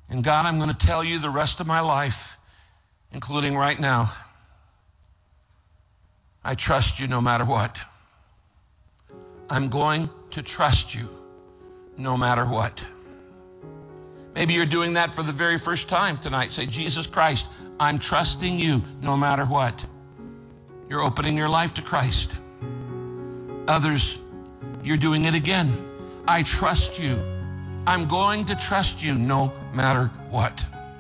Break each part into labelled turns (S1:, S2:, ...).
S1: And God, I'm going to tell you the rest of my life, including right now, I trust you no matter what. I'm going to trust you no matter what. Maybe you're doing that for the very first time tonight. Say, Jesus Christ, I'm trusting you no matter what. You're opening your life to Christ. Others, you're doing it again. I trust you. I'm going to trust you no matter what.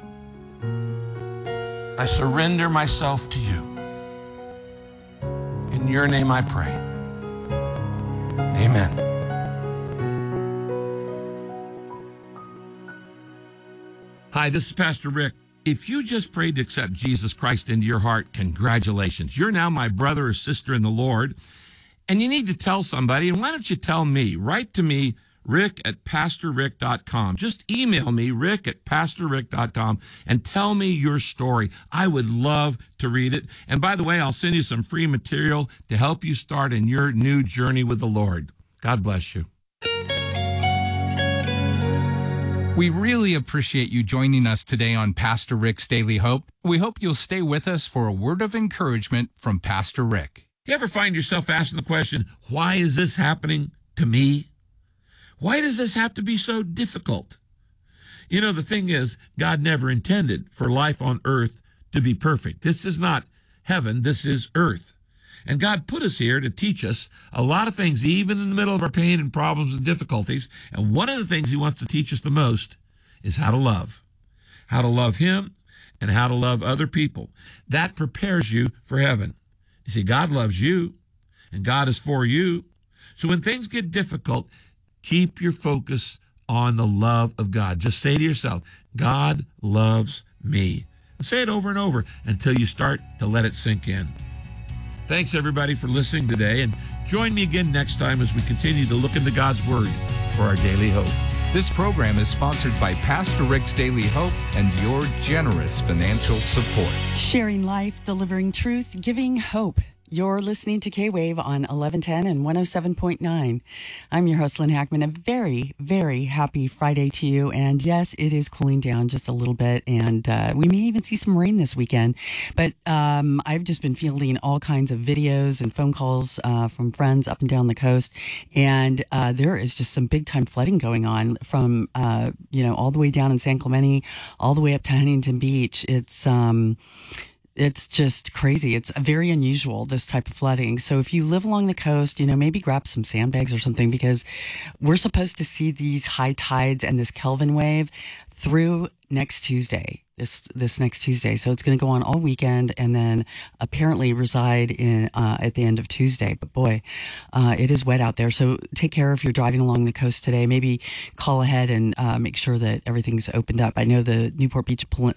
S1: I surrender myself to you. In your name I pray. Amen. Hi, this is Pastor Rick. If you just prayed to accept Jesus Christ into your heart, congratulations. You're now my brother or sister in the Lord, and you need to tell somebody. And why don't you tell me? Write to me, rick@pastorrick.com. Just email me, rick@pastorrick.com, and tell me your story. I would love to read it. And by the way, I'll send you some free material to help you start in your new journey with the Lord. God bless you.
S2: We really appreciate you joining us today on Pastor Rick's Daily Hope. We hope you'll stay with us for a word of encouragement from Pastor Rick.
S1: You ever find yourself asking the question, why is this happening to me? Why does this have to be so difficult? You know, the thing is, God never intended for life on earth to be perfect. This is not heaven, this is earth. And God put us here to teach us a lot of things, even in the middle of our pain and problems and difficulties. And one of the things he wants to teach us the most is how to love him and how to love other people. That prepares you for heaven. You see, God loves you and God is for you. So when things get difficult, keep your focus on the love of God. Just say to yourself, God loves me. And say it over and over until you start to let it sink in. Thanks, everybody, for listening today. And join me again next time as we continue to look into God's Word for our daily hope.
S2: This program is sponsored by Pastor Rick's Daily Hope and your generous financial support.
S3: Sharing life, delivering truth, giving hope. You're listening to K-Wave on 1110 and 107.9. I'm your host, Lynn Hackman. A very, very happy Friday to you. And yes, it is cooling down just a little bit. And we may even see some rain this weekend. But I've just been fielding all kinds of videos and phone calls from friends up and down the coast. And there is just some big time flooding going on from, all the way down in San Clemente, all the way up to Huntington Beach. It's just crazy. It's very unusual, this type of flooding. So if you live along the coast, maybe grab some sandbags or something, because we're supposed to see these high tides and this Kelvin wave through next Tuesday, this next Tuesday. So it's going to go on all weekend and then apparently reside in at the end of Tuesday. But boy, it is wet out there. So take care if you're driving along the coast today. Maybe call ahead and make sure that everything's opened up. I know the Newport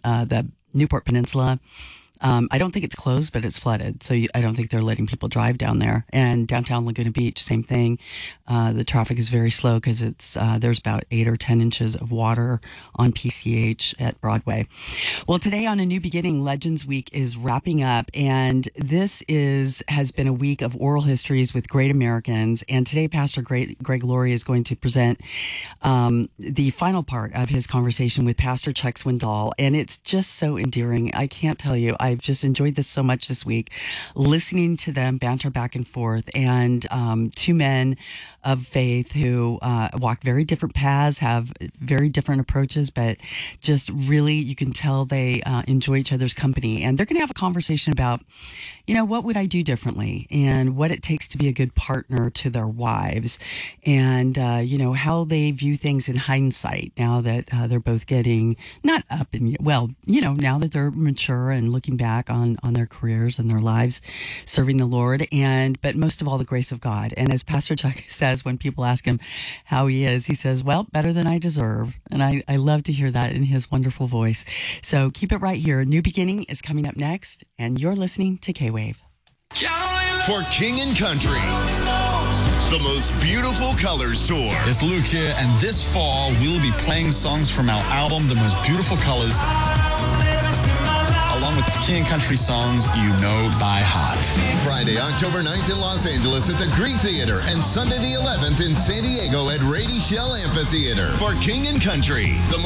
S3: Peninsula, I don't think it's closed, but it's flooded. So I don't think they're letting people drive down there. And downtown Laguna Beach, same thing. The traffic is very slow because there's about 8 or 10 inches of water on PCH at Broadway. Well, today on A New Beginning, Legends Week is wrapping up. And this has been a week of oral histories with great Americans. And today, Pastor Greg Laurie is going to present the final part of his conversation with Pastor Chuck Swindoll. And it's just so endearing. I can't tell you. I've just enjoyed this so much this week, listening to them banter back and forth, and two men of faith who walk very different paths, have very different approaches, but just really, you can tell they enjoy each other's company. And they're going to have a conversation about, what would I do differently, and what it takes to be a good partner to their wives, and, how they view things in hindsight now that they're both getting not up and, now that they're mature and looking back on their careers and their lives serving the Lord, but most of all, the grace of God. And as Pastor Chuck says, when people ask him how he is, he says, well, better than I deserve. And I love to hear that in his wonderful voice. So keep it right here. New Beginning is coming up next, and you're listening to K-Wave.
S4: For King and Country, the most beautiful colors tour.
S5: It's Luke here, and this fall we'll be playing songs from our album, The Most Beautiful Colors, along with King and Country songs you know by heart.
S4: Friday, October 9th in Los Angeles at the Greek Theater, and Sunday the 11th in San Diego at Rady Shell Amphitheater. For King and Country, the